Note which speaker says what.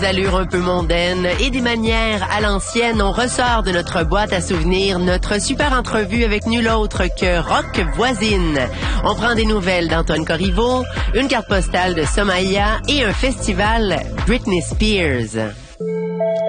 Speaker 1: Allures un peu mondaines et des manières à l'ancienne, on ressort de notre boîte à souvenirs notre super entrevue avec nul autre que Rock Voisine. On prend des nouvelles d'Antoine Corriveau, une carte postale de Somaya et un festival Britney Spears.